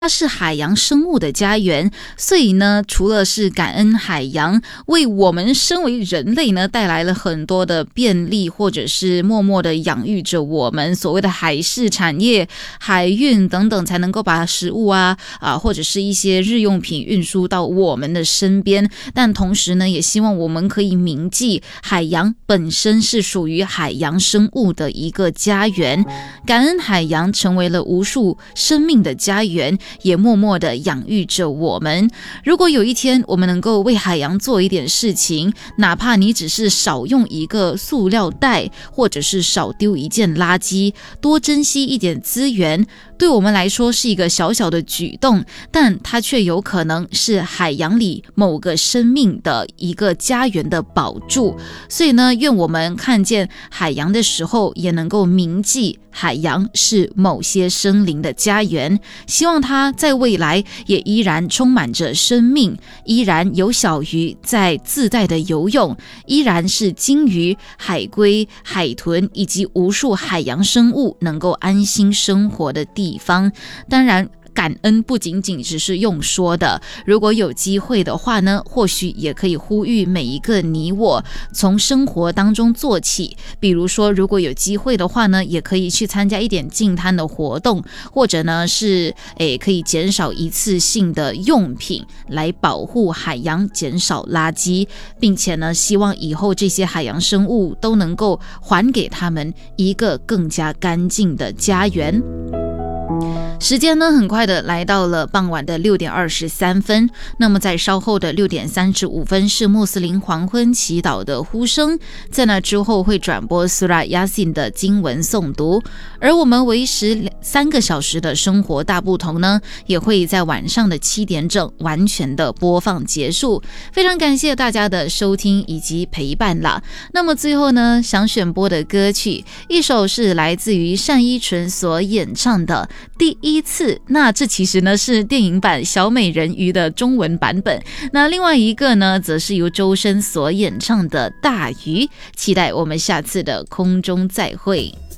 它是海洋生物的家园，所以呢，除了是感恩海洋为我们身为人类呢带来了很多的便利，或者是默默的养育着我们所谓的海事产业、海运等等，才能够把食物或者是一些日用品运输到我们的身边。但同时呢，也希望我们可以铭记海洋本身是属于海洋生物的一个家园，感恩海洋成为了无数生命的家园，也默默地养育着我们。如果有一天我们能够为海洋做一点事情，哪怕你只是少用一个塑料袋，或者是少丢一件垃圾，多珍惜一点资源，对我们来说是一个小小的举动，但它却有可能是海洋里某个生命的一个家园的保住。所以呢，愿我们看见海洋的时候，也能够铭记海洋是某些生灵的家园，希望它在未来也依然充满着生命，依然有小鱼在自在的游泳，依然是鲸鱼、海龟、海豚以及无数海洋生物能够安心生活的地方。当然，感恩不仅仅只是用说的，如果有机会的话呢，或许也可以呼吁每一个你我从生活当中做起。比如说，如果有机会的话呢，也可以去参加一点净滩的活动，或者呢是可以减少一次性的用品，来保护海洋，减少垃圾，并且呢，希望以后这些海洋生物都能够还给他们一个更加干净的家园。时间呢，很快的来到了傍晚的6点23分。那么在稍后的6点35分是穆斯林黄昏祈祷的呼声，在那之后会转播苏拉亚辛的经文诵读。而我们维持3个小时的生活大不同呢，也会在晚上的7点整完全的播放结束。非常感谢大家的收听以及陪伴啦。那么最后呢，想选播的歌曲，一首是来自于单依纯所演唱的第一次，那这其实呢是电影版小美人鱼的中文版本。那另外一个呢，则是由周深所演唱的大鱼。期待我们下次的空中再会。